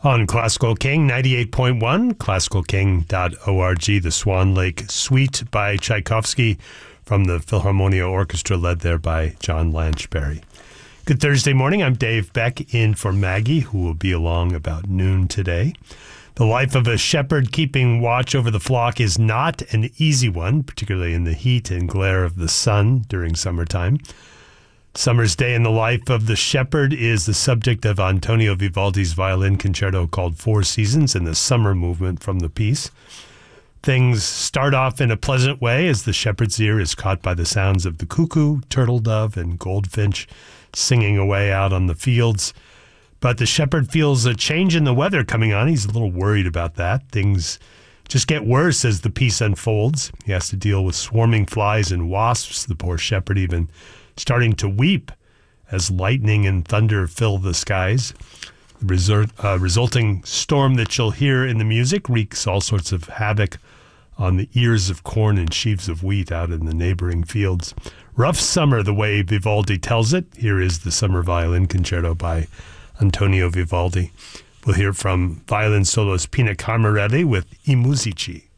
On Classical King 98.1, classicalking.org, the Swan Lake Suite by Tchaikovsky from the Philharmonia Orchestra, led there by John Lanchberry. Good Thursday morning. I'm Dave Beck, in for Maggie, who will be along about noon today. The life of a shepherd keeping watch over the flock is not an easy one, particularly in the heat and glare of the sun during summertime. Summer's Day in the Life of the Shepherd is the subject of Antonio Vivaldi's violin concerto called Four Seasons and the summer movement from the piece. Things start off in a pleasant way as the shepherd's ear is caught by the sounds of the cuckoo, turtle dove, and goldfinch singing away out on the fields. But the shepherd feels a change in the weather coming on. He's a little worried about that. Things just get worse as the piece unfolds. He has to deal with swarming flies and wasps, the poor shepherd even starting to weep as lightning and thunder fill the skies. The resulting storm that you'll hear in the music wreaks all sorts of havoc on the ears of corn and sheaves of wheat out in the neighboring fields. Rough summer, the way Vivaldi tells it. Here is the Summer Violin Concerto by Antonio Vivaldi. We'll hear from violin soloist Pina Carmarelli with I Musici.